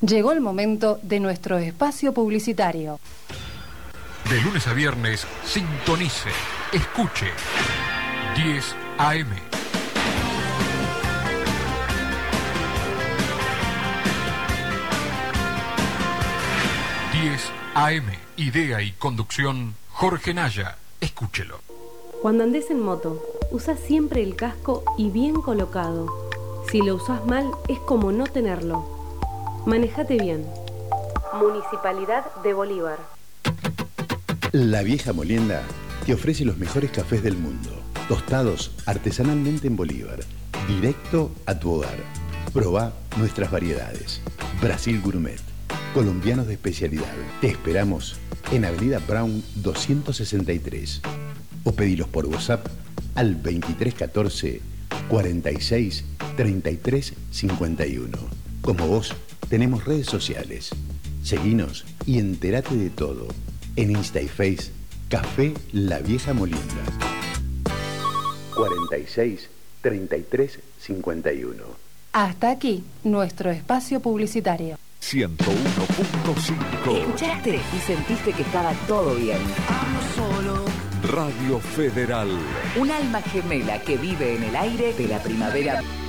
Llegó el momento de nuestro espacio publicitario. De lunes a viernes, sintonice, escuche 10 AM. AM, idea y conducción, Jorge Naya. Escúchelo. Cuando andés en moto, usa siempre el casco y bien colocado. Si lo usás mal, es como no tenerlo. Manejate bien. Municipalidad de Bolívar. La Vieja Molienda te ofrece los mejores cafés del mundo, tostados artesanalmente en Bolívar, directo a tu hogar. Probá nuestras variedades. Brasil Gourmet, colombianos de especialidad. Te esperamos en Avenida Brown 263 o pedilos por WhatsApp al 2314 46 33 51. Como vos, tenemos redes sociales. Seguinos y entérate de todo. En Insta y Face, Café La Vieja Molienda. 46 33 51. Hasta aquí nuestro espacio publicitario. 101.5. Escuchaste y sentiste que estaba todo bien. Radio Federal. Un alma gemela que vive en el aire de la primavera.